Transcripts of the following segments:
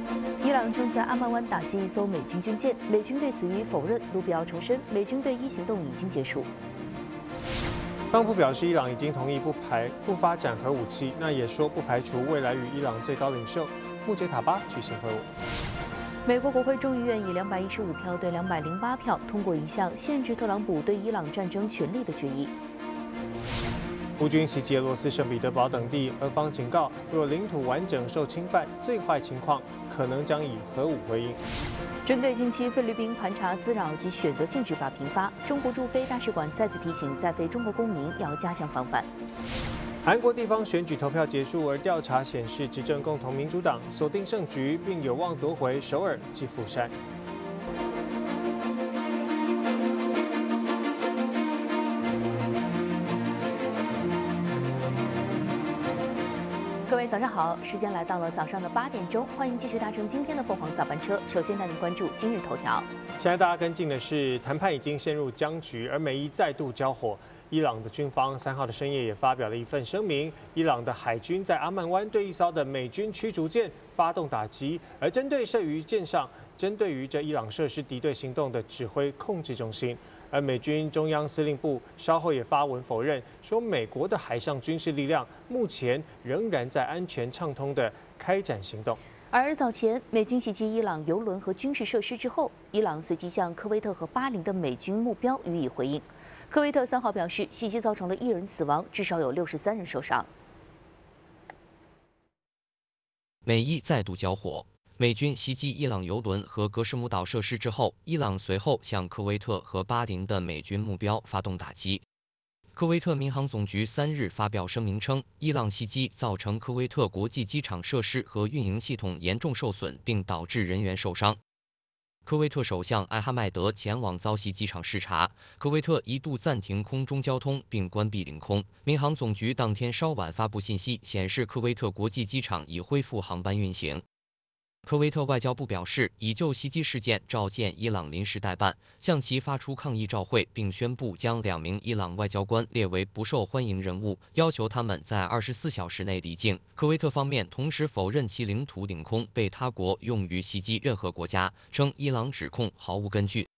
伊朗正在阿曼湾打击一艘美军军舰，美军对此予以否认。卢比奥重申，美军对伊行动已经结束。 特朗普表示，伊朗已经同意不发展核武器，那也说不排除未来与伊朗最高领袖穆杰塔巴举行会晤。 美国国会众议院以215票对208票通过一项限制特朗普对伊朗战争权利的决议。 乌军袭击俄罗斯圣彼得堡等地，俄方警告，若领土完整受侵犯，最坏情况可能将以核武回应。 针对近期菲律宾盘查滋扰及选择性执法频发，中国驻菲大使馆再次提醒在菲中国公民要加强防范。 韩国地方选举投票结束，而调查显示，执政共同民主党锁定胜局，并有望夺回首尔及釜山。 各位早上好，时间来到了早上的8点钟，欢迎继续搭乘今天的凤凰早班车。首先带您关注今日头条。 现在大家跟进的是，谈判已经陷入僵局，而美伊再度交火。伊朗的军方3号的深夜也发表了一份声明，伊朗的海军在阿曼湾对一艘的美军驱逐舰发动打击，而针对这伊朗设施敌对行动的指挥控制中心。而美军中央司令部稍后也发文否认，说美国的海上军事力量目前仍然在安全畅通的开展行动。 而早前美军袭击伊朗油轮和军事设施之后，伊朗随即向科威特和巴林的美军目标予以回应。科威特3号表示，袭击造成了1人死亡，至少有63人受伤。 美伊再度交火。美军袭击伊朗油轮和格什姆岛设施之后，伊朗随后向科威特和巴林的美军目标发动打击。科威特民航总局3日发表声明称，伊朗袭击造成科威特国际机场设施和运营系统严重受损，并导致人员受伤。科威特首相艾哈迈德前往遭袭机场视察，科威特一度暂停空中交通并关闭领空。民航总局当天稍晚发布信息，显示科威特国际机场已恢复航班运行。科威特外交部表示，已就袭击事件召见伊朗临时代办，向其发出抗议照会，并宣布将2名伊朗外交官列为不受欢迎人物，要求他们在24小时内离境。科威特方面同时否认其领土领空被他国用于袭击任何国家，称伊朗指控毫无根据。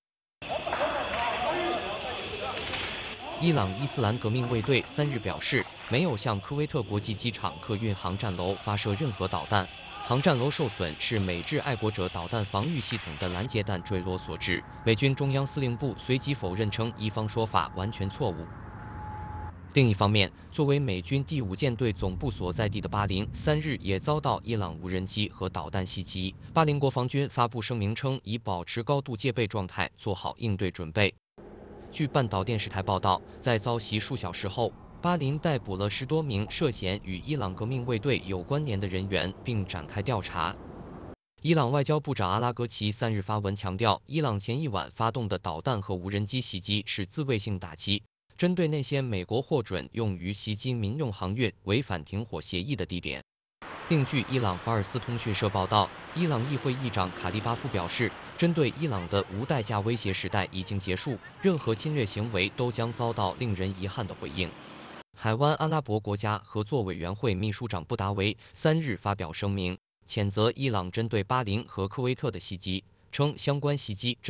伊朗伊斯兰革命卫队3日表示，没有向科威特国际机场客运航站楼发射任何导弹。航站楼受损是美制爱国者导弹防御系统的拦截弹坠落所致。美军中央司令部随即否认称，伊方说法完全错误。另一方面，作为美军第5舰队总部所在地的巴林3日也遭到伊朗无人机和导弹袭击。巴林国防军发布声明称，已保持高度戒备状态，做好应对准备。据半岛电视台报道，在遭袭数小时后，巴林逮捕了10多名涉嫌与伊朗革命卫队有关联的人员，并展开调查。伊朗外交部长阿拉格齐3日发文强调，伊朗前一晚发动的导弹和无人机袭击是自卫性打击，针对那些美国获准用于袭击民用航运、违反停火协议的地点。另据伊朗法尔斯通讯社报道，伊朗议会议长卡利巴夫表示，针对伊朗的无代价威胁时代已经结束，任何侵略行为都将遭到令人遗憾的回应。海湾阿拉伯国家合作委员会秘书长布达维3日发表声明，谴责伊朗针对巴林和科威特的袭击，称相关袭击